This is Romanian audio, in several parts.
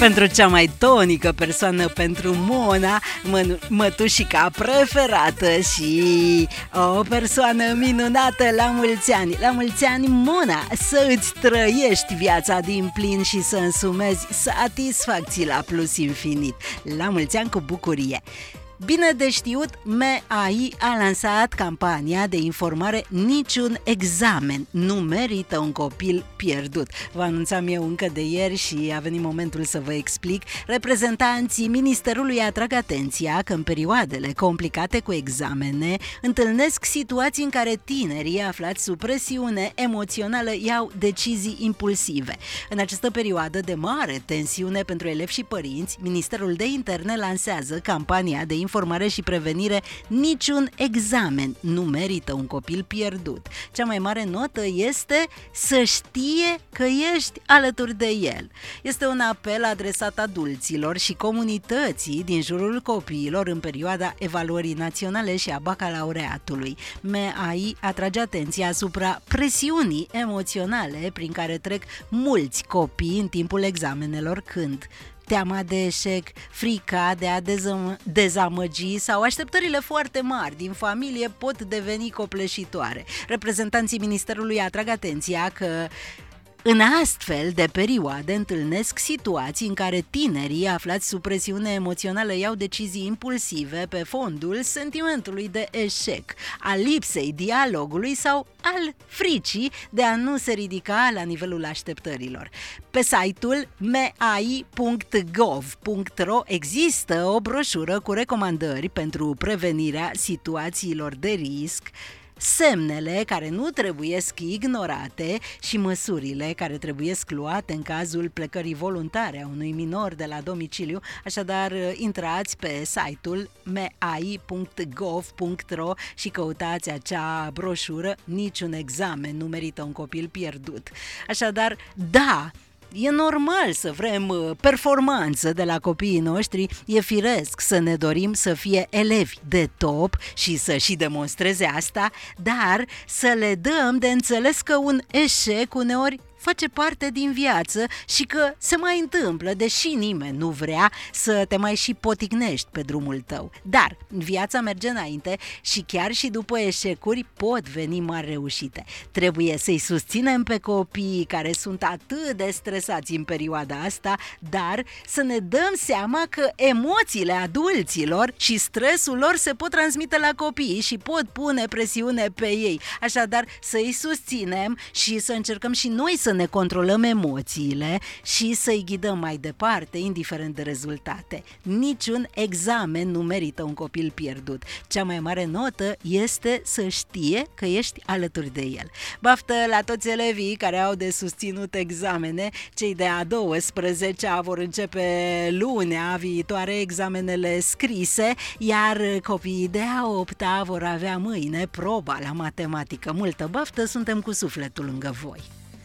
Pentru cea mai tonică persoană, pentru Mona, mătușica preferată și o persoană minunată, la mulți ani. La mulți ani, Mona, să îți trăiești viața din plin și să însumezi satisfacții la plus infinit. La mulți ani cu bucurie. Bine de știut, MEAI a lansat campania de informare Niciun examen nu merită un copil pierdut. Vă anunțam eu încă de ieri și a venit momentul să vă explic. Reprezentanții Ministerului atrag atenția că în perioadele complicate cu examene întâlnesc situații în care tinerii aflați sub presiune emoțională iau decizii impulsive. În această perioadă de mare tensiune pentru elevi și părinți, Ministerul de Interne lansează campania de informare și prevenire Niciun examen nu merită un copil pierdut. Cea mai mare notă este să știe că ești alături de el. Este un apel adresat adulților și comunității din jurul copiilor în perioada evaluării naționale și a bacalaureatului. MEAI atrage atenția asupra presiunii emoționale prin care trec mulți copii în timpul examenelor, când teama de eșec, frica de a dezamăgi sau așteptările foarte mari din familie pot deveni copleșitoare. Reprezentanții Ministerului atrag atenția că în astfel de perioade întâlnesc situații în care tinerii aflați sub presiune emoțională iau decizii impulsive pe fondul sentimentului de eșec, al lipsei dialogului sau al fricii de a nu se ridica la nivelul așteptărilor. Pe site-ul meai.gov.ro există o broșură cu recomandări pentru prevenirea situațiilor de risc, semnele care nu trebuiesc ignorate și măsurile care trebuiesc luate în cazul plecării voluntare a unui minor de la domiciliu. Așadar, intrați pe site-ul meai.gov.ro și căutați acea broșură Niciun examen nu merită un copil pierdut. Așadar, da, e normal să vrem performanță de la copiii noștri, e firesc să ne dorim să fie elevi de top și să și demonstreze asta, dar să le dăm de înțeles că un eșec uneori face parte din viață și că se mai întâmplă, deși nimeni nu vrea să te mai și poticnești pe drumul tău. Dar viața merge înainte și chiar și după eșecuri pot veni mari reușite. Trebuie să-i susținem pe copiii care sunt atât de stresați în perioada asta, dar să ne dăm seama că emoțiile adulților și stresul lor se pot transmite la copii și pot pune presiune pe ei. Așadar, să-i susținem și să încercăm și noi să ne controlăm emoțiile și să-i ghidăm mai departe, indiferent de rezultate. Niciun examen nu merită un copil pierdut. Cea mai mare notă este să știe că ești alături de el. Baftă la toți elevii care au de susținut examene. Cei de a 12-a vor începe lunea viitoare examenele scrise, iar copiii de a 8-a vor avea mâine proba la matematică. Multă baftă, suntem cu sufletul lângă voi.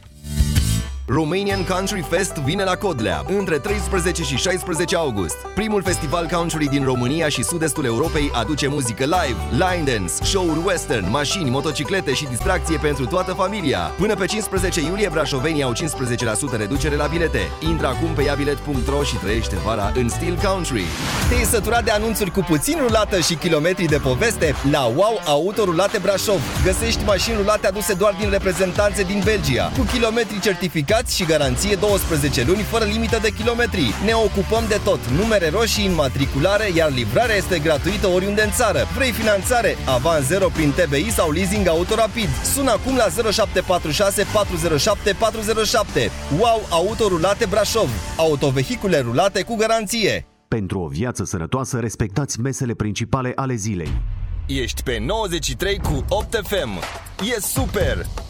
Romanian Country Fest vine la Codlea între 13 și 16 august. Primul festival country din România și sud-estul Europei aduce muzică live, line dance, show-uri western, mașini, motociclete și distracție pentru toată familia. Până pe 15 iulie brașovenii au 15% reducere la bilete. Intră acum pe iabilet.ro și trăiește vara în stil country. Te-ai săturat de anunțuri cu puțin rulată și kilometri de poveste? La Wow Auto Rulate Brașov găsești mașini rulate aduse doar din reprezentanțe din Belgia, cu kilometri certificați și garanție 12 luni fără limită de kilometri. Ne ocupăm de tot, numere roșii, înmatriculare, iar livrarea este gratuită oriunde în țară. Vrei finanțare? Avans 0 prin TBI sau leasing auto rapid? Sună acum la 0746 407 407. Wow Auto Rulate Brașov. Autovehicule rulate cu garanție. Pentru o viață sănătoasă, respectați mesele principale ale zilei. Ești pe 93 cu 8 FM. E super!